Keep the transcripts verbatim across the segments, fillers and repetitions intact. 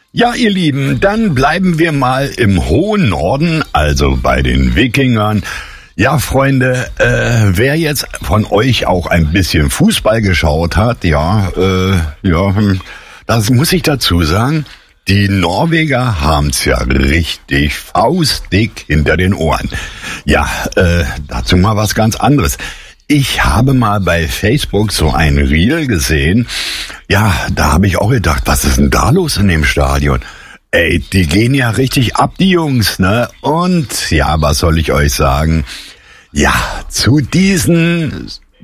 Ja, ihr Lieben, dann bleiben wir mal im hohen Norden, also bei den Wikingern. Ja, Freunde, äh, wer jetzt von euch auch ein bisschen Fußball geschaut hat, ja, äh, ja, das muss ich dazu sagen, die Norweger haben's ja richtig faustdick hinter den Ohren. Ja, äh, dazu mal was ganz anderes. Ich habe mal bei Facebook so ein Reel gesehen. Ja, da habe ich auch gedacht, was ist denn da los in dem Stadion? Ey, die gehen ja richtig ab, die Jungs, ne? Und ja, was soll ich euch sagen? Ja, zu diesem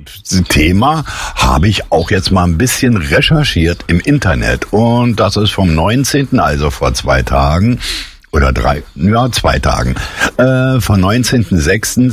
Thema habe ich auch jetzt mal ein bisschen recherchiert im Internet. Und das ist vom neunzehnten, also vor zwei Tagen. Oder drei, ja, zwei Tagen, äh, von neunzehnten sechsten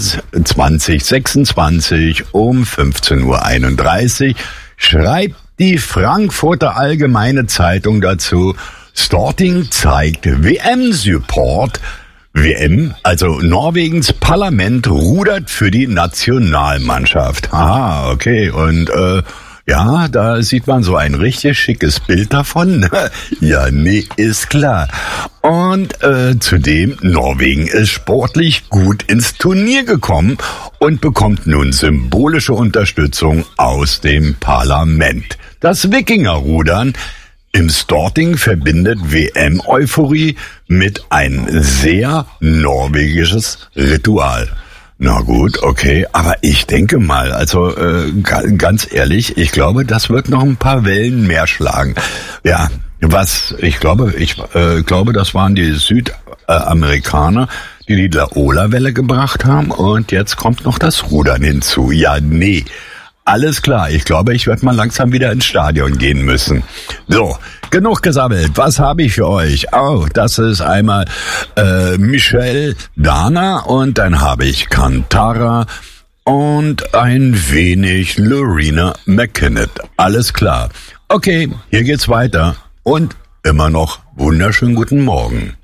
zweitausendsechsundzwanzig um fünfzehn Uhr einunddreißig schreibt die Frankfurter Allgemeine Zeitung dazu, Storting zeigt W M-Support. W M, also Norwegens Parlament rudert für die Nationalmannschaft. Aha, okay, und äh, ja, da sieht man so ein richtig schickes Bild davon. Ja, nee, ist klar. Und äh, zudem, Norwegen ist sportlich gut ins Turnier gekommen und bekommt nun symbolische Unterstützung aus dem Parlament. Das Wikingerrudern im Storting verbindet W M-Euphorie mit ein sehr norwegisches Ritual. Na gut, okay, aber ich denke mal, also äh, ganz ehrlich, ich glaube, das wird noch ein paar Wellen mehr schlagen. Ja, was ich glaube, ich äh, glaube, das waren die Südamerikaner, die die Laola-Welle gebracht haben, und jetzt kommt noch das Rudern hinzu. Ja, nee. Alles klar, ich glaube, ich werde mal langsam wieder ins Stadion gehen müssen. So, genug gesammelt. Was habe ich für euch? Oh, das ist einmal äh, Michelle Dana, und dann habe ich Kantara und ein wenig Lorena McKinnon. Alles klar. Okay, hier geht's weiter und immer noch wunderschönen guten Morgen.